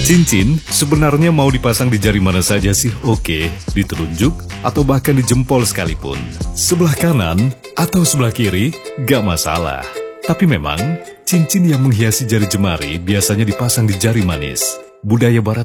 Cincin sebenarnya mau dipasang di jari mana saja sih oke, di telunjuk atau bahkan di jempol sekalipun. Sebelah kanan atau sebelah kiri, gak masalah. Tapi memang, cincin yang menghiasi jari jemari biasanya dipasang di jari manis. Budaya barat